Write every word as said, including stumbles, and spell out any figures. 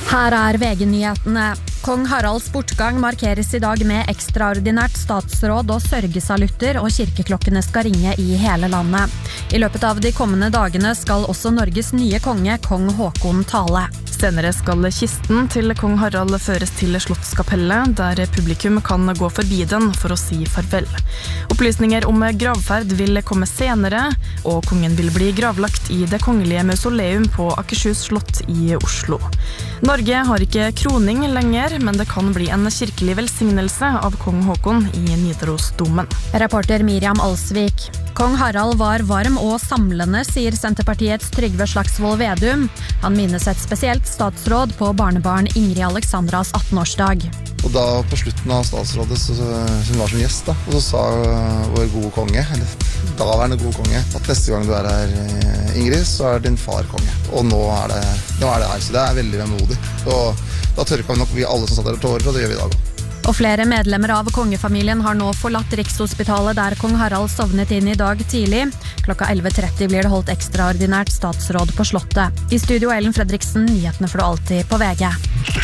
Her er V G-nyhetene. Kong Haralds bortgang markeres i dag med ekstraordinært statsråd og sørgesalutter, og kirkeklokkene skal ringe i hele landet. I løpet av de kommende dagene skal også Norges nye konge, kong Håkon, tale. Senere skal kisten til kong Harald føres til Slottskapellet, der publikum kan gå forbi den for å si farvel. Opplysninger om gravferd vil komme senere, og kongen vil bli gravlagt i det kongelige mausoleum på Akershus slott i Oslo. Norge har ikke kroning lenger, men det kan bli en kirkelig velsignelse av kong Håkon i Nidarosdomen. Reporter Miriam Alsvik. Kong Harald var varm og samlende, sier Senterpartiets Trygve Slagsvold Vedum. Han minnes et spesielt statsråd på barnebarn Ingrid Alexandras atten-årsdag. Og da på slutten av statsrådet, så, hun var som gjest da, og så sa vår gode konge, eller daværende gode konge, at neste gang du er her, Ingrid, så er din far konge. Og nå er det, nå er det her, så det er veldig vemodig. Og da tørka vi nok vi alle som satt der tårer, og det gjør vi i dag også. Og flere medlemmer av kongefamilien har nå forlatt Rikshospitalet der kong Harald sovnet inn i dag tidlig. Klokka elleve tretti blir det holdt ekstraordinært statsråd på Slottet. I studio Ellen Fredriksen, nyhetene får du alltid på V G.